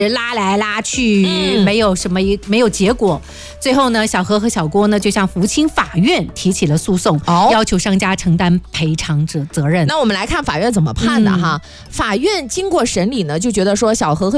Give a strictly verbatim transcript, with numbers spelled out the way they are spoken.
拉来拉去， 嗯、 没有什么没有结果。最后呢，小何和小郭呢就向福清法院提起了诉讼， 哦、 要求商家承担赔偿责责任。 那我们来看法院怎么判的哈。嗯、法院经过审理呢，就觉得说小何和